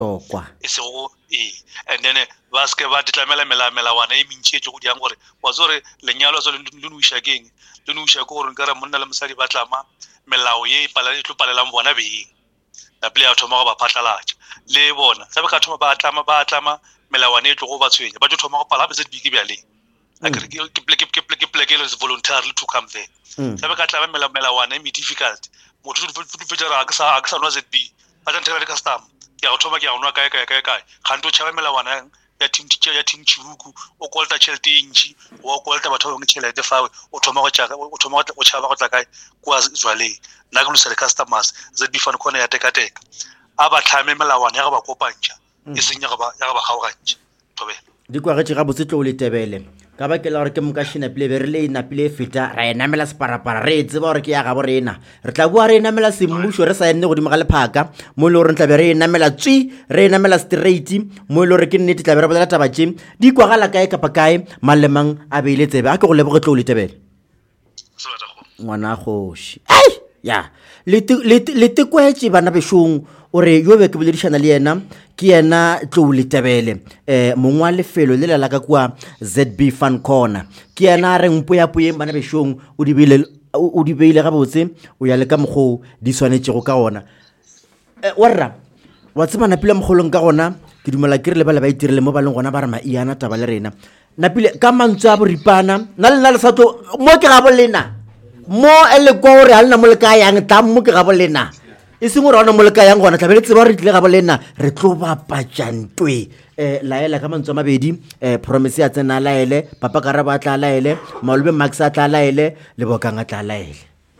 tokwa e se go and then ba ske ba ditlamela melawana e mentši go diang gore wa tsore lenyalo so le nuisha keng le nuisha go gore nkara monna le mosadi ba tlama melao ye e tlo palelang bona beng la pele ya thoma go ba phatlalatša le bona sa be ka thoma ba tlama melawana e tlo go ba tshwenya ba tlo thoma go pala be big bjaleng ke pleke le voluntarily to come there sa be ka tlama melawana e difficult motho o fetjara ka sa nwa ZB ba tla nthabela customer ke a thoma ke a nwa kae ga nto tšhaba melawana ya team Chibuku o kolta tšhelete e ntši o kolta batho ba bangwe tšhelete fawe o thoma go tšhaba go tla kae kwa Zwaleng nna ke losele customers ZB Fun Corner ya teka a ba tlhame melawana ya go ba kopantša e seng ya go ba kgaogantša thobela di kwagetše ga botse tlo le tebele ka bakela gore ke mokashina pele be re le inapile feta ra enamela separapara re tseba gore ke ya gabo rena re tla bua re enamela semmušo re sa enne godimo ga lephaka mo e le gore tla be re enamela tswi re enamela straight mo e le gore ke nnete tla be re bolela taba tše di kwagala kae kapa kae malemang a beile tsebe a ke go leboge tlo le tebele ngwana kgoši ya le tekwetše bana bešong ore yo be ke boledišana le yena ke yena tlo le tebele mongwe wa lefelo le lalaka kwa ZB Fun Corner ke yena re mpoyapoyeng bana bešong o di beile gabotse o ya le ka mokgwa di swanetšego ka gona warra wa tseba napile mogolong ka gona ke dumela ke re le bale ba itirile mo ba leng gona ba re maiana taba le rena napile ka mantswe a boripana nna le nna le satlo mo ke gabo lena mo ele kwa gore ha lena mo le ka yang tla mo ke gabo lena e seng gore ona mo le ka yang gona tla be le tseba re tle gabo lena re tlo bapatšantwe laela ka mantswe a mabedi promise ya tsena laele papa Karaba tla laele Malube Max a tla laele le Bokanga tla laele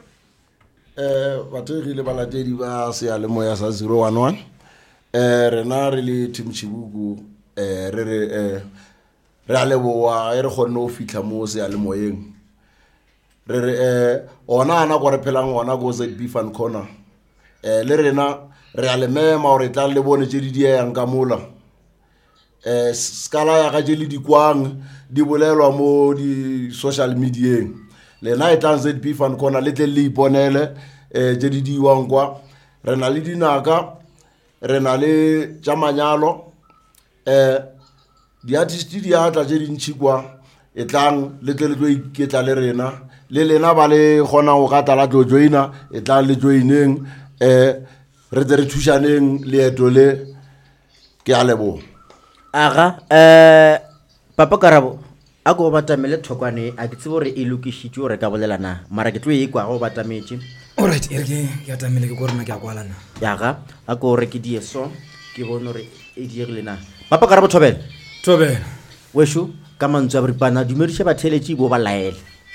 batho re le balatedi ba sealemoya sa 011 rena re le team Chibuku re a leboa e re kgonne go fitlha mo sealemoyeng re ona ana go re phelang ona go ZB Fun Corner le rena re a le mema gore tla le bone tše di yang ka mola skala ya ga le dikwang di bolelwa mo di social media lena e tla ZB Fun Corner le tle le iponele tše di diwang kwa re na le dinaka re na le tšamanyalo di artist di atla tše dintši kwa e tlang le tle le tlo iketla le rena le lena ba le gona go ka tla tlo joina e tla le joineng re tle re thušaneng leeto le ke a lebo aga papa Karabo a go batamele thokwane a ke tsebo re e lokišitše gore ka bolelana mara ke tlo e kwa go batametše alright ke ya tamele ke gorena ke a kwalana yaga a go re ke dieso ke bone gore e diegile na papa Karabo Thobela wešo ka mantswe a boripana dumediša batheletše bo ba laele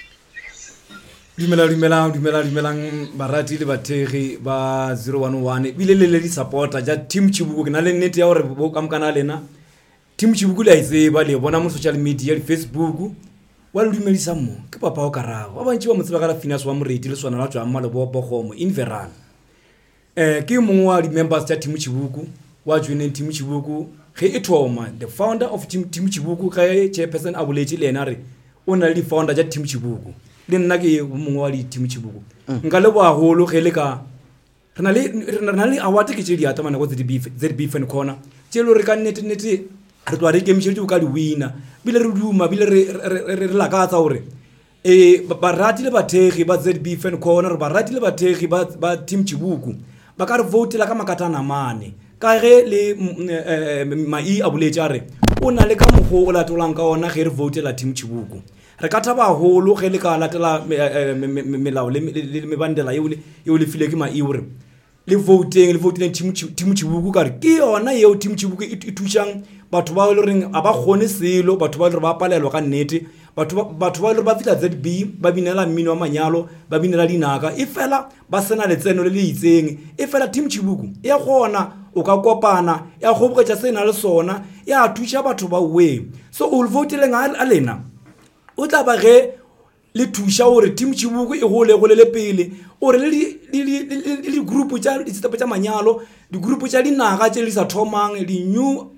dumelang barati le bathegi ba 011 bile le di supporta ja team Chibuku ke na le nnete ya gore bo kamkana lena team Chibuku le a itseba le bona mo social media le Facebook wa le dumedisa mo ke papa o Karabo ba bantši ba motseba ka la finance wa moreti le swana la tswa mmalo bo bogomo inveral ke mongwe wa di members tša team Chibuku wa joining team Chibuku ge e thoma the founder of team Chibuku ge chairperson a boletše le ena re o na le di founder tša team Chibuku le nna ke mongwe wa di team Chibuku nka le boagolo ge le ka re na le award ke tše di atamana go ZB Fun Corner tše le re ka nnete re tloa re kemišeditše o ka di winner bile re duma bile re lakatsa gore barati le bathegi ba ZB Fun Corner ba rati le bathegi ba team Chibuku ba ka re votela ka makatana mane ka ge le mai a boletše a re o na le ka mokgwa o latolang ka ona ge re votela team Chibuku re ka thaba holo ge le ka latela melao le mebandela yeo le file ke mai gore le voteng team Chibuku ka re ke yona yeo team Chibuku e thušang batho ba le reng a ba kgone selo batho ba le ba palelwa ka nnete batho ba le ba fitla ZB ba binela mmino wa manyalo ba binela dinaka e fela ba sena letseno le itseng e fela team Chibuku e ya gona o ka kopana ya go boketša sena le sona ya thuša batho ba we so o voteleng a lena o tla ba ge le thuša gore team Chibuku e gole le pele ore le group tša ditsetepe tša manyalo di group tša dinaga tše le sa thomang di new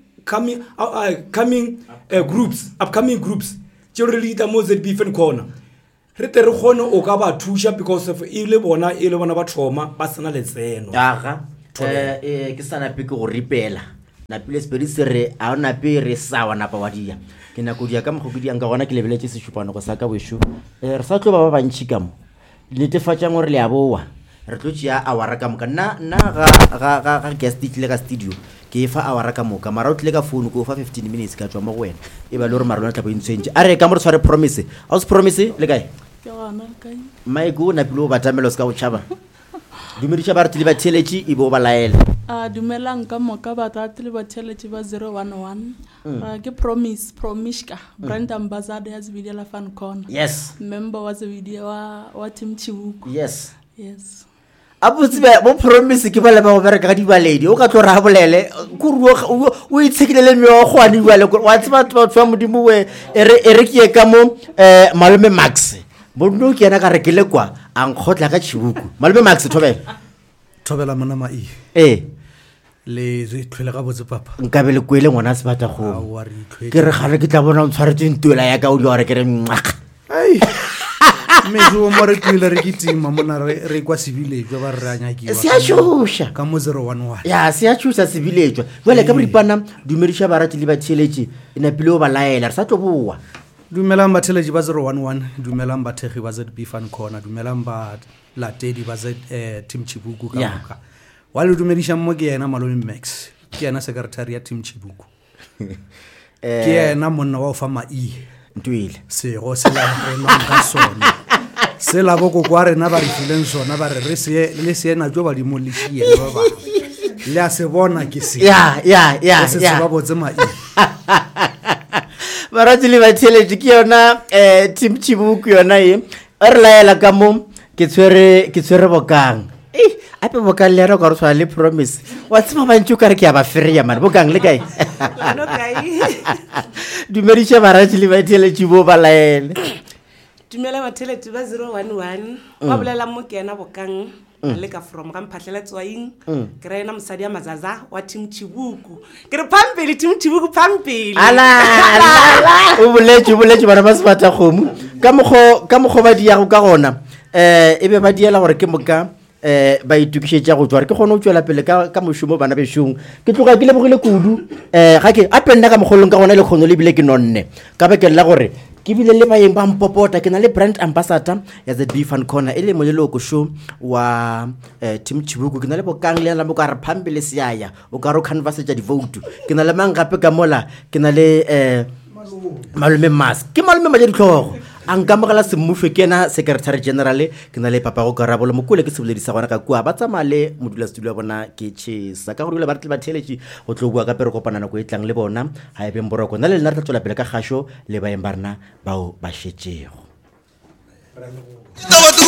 upcoming groups tše re le ita mo ZB Fun Corner re te re kgone o ka ba thuša because of e le bona ba thoma ba sena letseno aga ke sana pe ke go ripela napile Sepedi se re a o nape re sa wa napa wa dia ke nako dia ka mogoko diang ka gona ke lebeletse sešupano go sa ka bosho re sa tlo ba bantši ka mo netefatšang gore le a boa re tlo tšea awara ka moka nna ga guest tlile ka studio ke fa awara ka moka mara o tlile ka phone ko fa 15 minutes ka tswa mo go wena e ba le gore mara lona tla bo intshwentše a re ka mo re tshware promise a o se promise le kae ke gona kae maiko o napile o batamelo se ka go tšhaba dumediša ba re tile ba theletše e bo ba laela a dumelang ka moka batatile ba theletše ba 011 ke promishka brand ambassador ya Zevidia la Fan Corner yes member wa Zevidia wa Team Chibuku yes a botse bo promise ke ba le ba go bereka ka dibaledi o ka tlo ra bolele o itshekile le meo go ani bale wa tseba twa modimo we ere ke ka mo malome Max bonno ke yana ka re ke le kwa a nkgotla ka Chibuku malome Max thobela mona mai le re tlhwele ga botse papa nka be le kwele ngwana se bata go ke re gare ke tla bona o tshwaretse ntoela ya ka o di gore ke re ngaka me go mo re tlile re kitima mona re kwa Sevilejwa ba re anyakiwa se a shusha ka mo 011 ya se a shusha Sevilejwa jwale ka boripana dumedisha barati le ba theletše ina pile o ba laela re sa tlo boa dumelang ba theletše ba 011 dumelang ba thegi ba ZB Fan Corner dumelang ba latedi ba Team Chibuku ka moka wa le dumedisha mo ke yena malome Max ke yena secretary ya Team Chibuku ke yena monna wa fa mai ntwile se go se la re no ka sona se la go kwa rena ba re fileng sona ba re le se na jo ba di molishie ba ba le a se bona ke se se ba botse mai barati le ba theletše ke yona Team Chibuku yona e re laela ka mo ke tshwere bokang ape bokang le ra go re le promise wa tsema ba ntse ka re ke ya ba feria man bokang le kae no kae dumedisha barati le ba theletše bo ba laele dumela ba theletše ba 011 wa bolela mo ke yena bokang le ka from ka mphatlhela tswaing ke re ena mosadi ya Mazaza wa Team Chibuku ke re pampele Team Chibuku pampele ala o boletse bana ba se batla gomo ka mogo ba diago ka gona e be ba diela gore ke moka ba itukišetša go tswa re ke kgone o tšwela pele ka mošomo bana bešong ke tloga ke lebogile kudu ga ke ape nna ka mogolong ka gona le kgono le bile ke nonne ka bekeng la gore ke bile le baeng ba mpopota ke na le brand ambassador ya ZB Fan Corner e le moleloko show wa Team Chibuku ke na le bokang le la mo ka re phambele seaya o ka ro canvasetša di-vote ke na le mang gape ka mola ke na le malome Mask ke malome maja ditlhogo a nkamogela semmušo ke ena secretary general ke na le papa go karabolo mokole ke se boledisa gona ka kua ba tsamaya le modulasetulo ya bona ke Chesa ka gore ba re tle ba theletše go tlo bua ka pero kopana nako e tlang le bona ga e beng boroko nna le lena re tla tswela pele ka kgašo le baeng ba rena bao ba šetšego